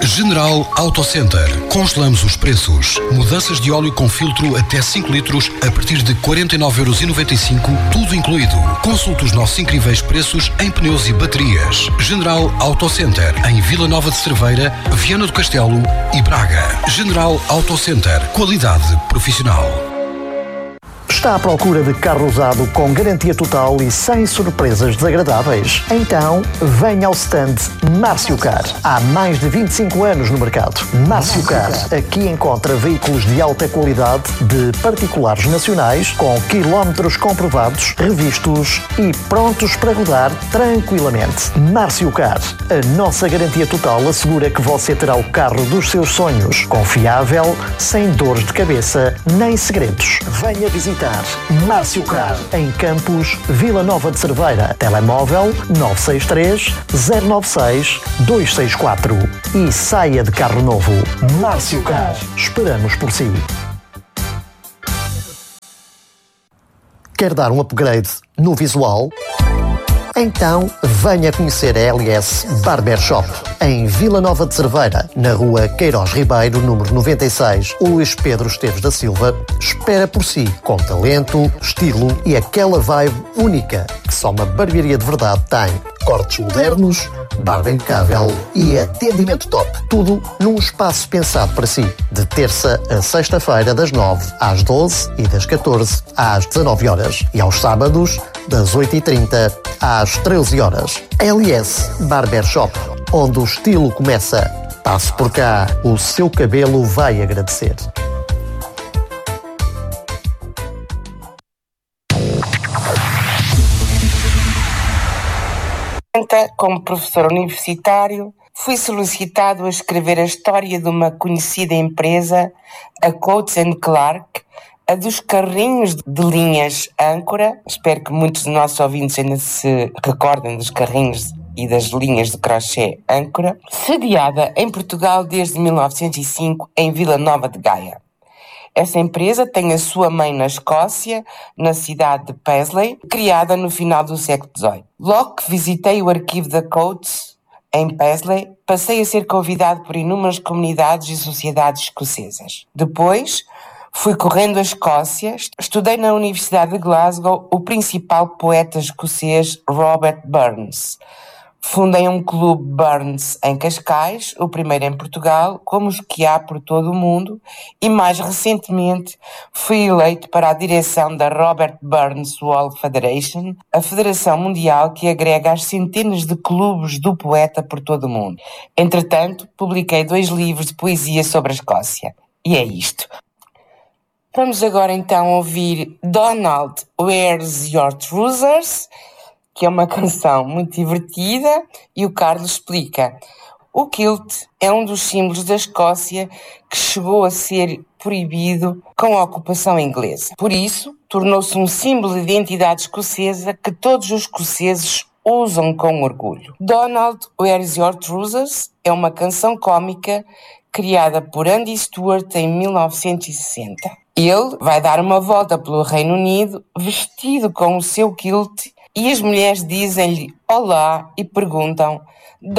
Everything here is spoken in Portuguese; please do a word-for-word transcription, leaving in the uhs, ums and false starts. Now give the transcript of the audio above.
General Auto Center. Congelamos os preços. Mudanças de óleo com filtro até cinco litros a partir de quarenta e nove euros e noventa e cinco, tudo incluído. Consulte os nossos incríveis preços em pneus e baterias. General Auto Center, em Vila Nova de Cerveira, Viana do Castelo e Braga. General Auto Center. Qualidade profissional. Está à procura de carro usado com garantia total e sem surpresas desagradáveis? Então, venha ao stand Márcio Car. Há mais de vinte e cinco anos no mercado. Márcio Car. Aqui encontra veículos de alta qualidade de particulares nacionais com quilómetros comprovados, revistos e prontos para rodar tranquilamente. Márcio Car. A nossa garantia total assegura que você terá o carro dos seus sonhos. Confiável, sem dores de cabeça nem segredos. Venha visitar Márcio Car, em Campos, Vila Nova de Cerveira. Telemóvel nove seis três, zero nove seis, dois seis quatro. E saia de carro novo. Márcio Car. Esperamos por si. Quer dar um upgrade no visual? Então venha conhecer a L S Barber Shop, em Vila Nova de Cerveira, na rua Queiroz Ribeiro, número noventa e seis. O Luís Pedro Esteves da Silva espera por si, com talento, estilo e aquela vibe única que só uma barbearia de verdade tem. Cortes modernos, barba impecável e atendimento top. Tudo num espaço pensado para si. De terça a sexta-feira, das nove às doze e das catorze às dezanove horas. E aos sábados, das oito e trinta às treze horas. L S Barber Shop, onde o estilo começa. Passe por cá, o seu cabelo vai agradecer. Como professor universitário, fui solicitado a escrever a história de uma conhecida empresa, a Coates and Clark, a dos carrinhos de linhas âncora. Espero que muitos dos nossos ouvintes ainda se recordem dos carrinhos e das linhas de crochê âncora, sediada em Portugal desde mil novecentos e cinco, em Vila Nova de Gaia. Essa empresa tem a sua mãe na Escócia, na cidade de Paisley, criada no final do século dezoito. Logo que visitei o arquivo da Coates, em Paisley, passei a ser convidado por inúmeras comunidades e sociedades escocesas. Depois, fui correndo à Escócia, estudei na Universidade de Glasgow o principal poeta escocês Robert Burns. Fundei um clube Burns em Cascais, o primeiro em Portugal, como os que há por todo o mundo, e mais recentemente fui eleito para a direção da Robert Burns World Federation, a federação mundial que agrega as centenas de clubes do poeta por todo o mundo. Entretanto, publiquei dois livros de poesia sobre a Escócia. E é isto. Vamos agora então ouvir Donald, Where's Your Trousers?, que é uma canção muito divertida, e o Carlos explica. O kilt é um dos símbolos da Escócia que chegou a ser proibido com a ocupação inglesa. Por isso, tornou-se um símbolo de identidade escocesa que todos os escoceses usam com orgulho. Donald, Where's Your Trousers? É uma canção cómica criada por Andy Stewart em mil novecentos e sessenta. Ele vai dar uma volta pelo Reino Unido vestido com o seu kilt e as mulheres dizem-lhe olá e perguntam